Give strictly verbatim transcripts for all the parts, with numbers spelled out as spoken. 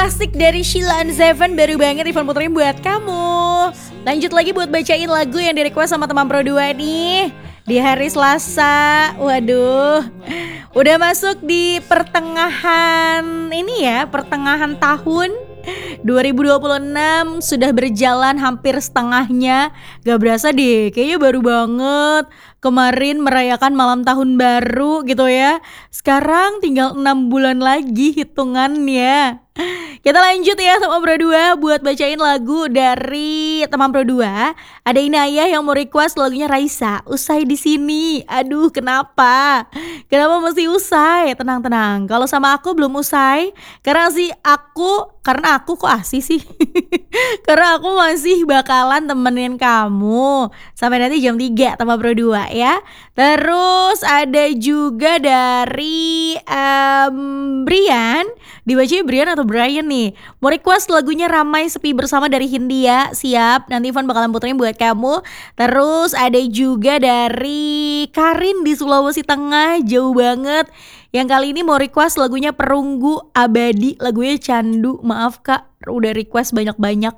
klasik dari Sheila on Seven baru banget Ivan puterin buat kamu. Lanjut lagi buat bacain lagu yang di request sama teman Pro dua nih. Di hari Selasa, waduh, udah masuk di pertengahan ini ya, pertengahan tahun dua ribu dua puluh enam, sudah berjalan hampir setengahnya. Gak berasa deh, kayaknya baru banget kemarin merayakan malam tahun baru gitu ya. Sekarang tinggal enam bulan lagi hitungannya. Kita lanjut ya sama Pro dua buat bacain lagu dari teman Pro dua. Ada Inayah yang mau request lagunya Raisa, Usai di Sini. Aduh, kenapa? Kenapa mesti usai? Tenang-tenang. Kalau sama aku belum usai. Karena sih aku, karena aku kok asih sih. Karena aku masih bakalan temenin kamu sampai nanti jam tiga sama Pro dua ya. Terus ada juga dari um, Brian. Dibacanya Brian atau Brian nih, mau request lagunya Ramai Sepi Bersama dari Hindia. Siap, nanti Ivan bakalan puterin buat kamu. Terus ada juga dari Karin di Sulawesi Tengah, jauh banget, yang kali ini mau request lagunya Perunggu Abadi. Lagunya Candu. Maaf kak, udah request banyak-banyak.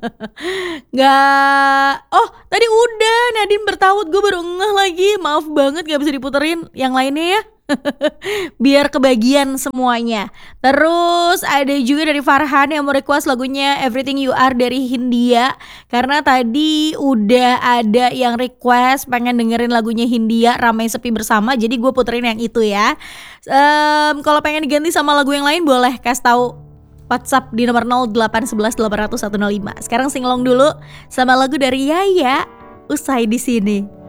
Gak, oh tadi udah Nadine Bertaut, gue baru ngeh lagi. Maaf banget gak bisa diputerin yang lainnya ya. Biar kebagian semuanya. Terus ada juga dari Farhan yang mau request lagunya Everything You Are dari Hindia. Karena tadi udah ada yang request pengen dengerin lagunya Hindia Ramai Sepi Bersama, jadi gue puterin yang itu ya. um, Kalau pengen diganti sama lagu yang lain boleh kasih tahu WhatsApp di nomor nol delapan satu satu delapan nol nol satu nol lima. Sekarang singlong dulu sama lagu dari Yaya, Usai di Sini.